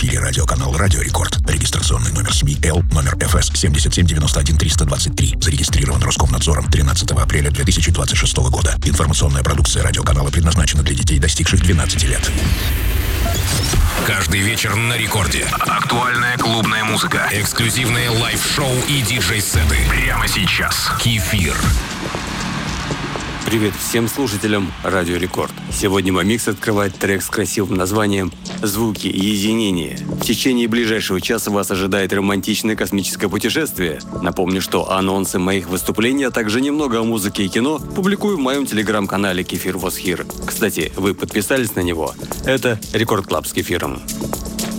эфире радиоканал «Радио Рекорд». Регистрационный номер СМИ Л, номер ФС 7791-323. Зарегистрирован Роскомнадзором 13 апреля 2026 года. Информационная продукция радиоканала предназначена для детей, достигших 12 лет. Каждый вечер на Рекорде. Актуальная клубная музыка, эксклюзивные лайв-шоу и диджей-сеты. Прямо сейчас. Кефир. Привет всем слушателям Радио Рекорд. Сегодня мой микс открывает трек с красивым названием «Звуки единения». В течение ближайшего часа вас ожидает романтичное космическое путешествие. Напомню, что анонсы моих выступлений, а также немного о музыке и кино публикую в моем телеграм-канале «Кефир was here». Кстати, вы подписались на него? Это Рекорд Клаб с Кефиром.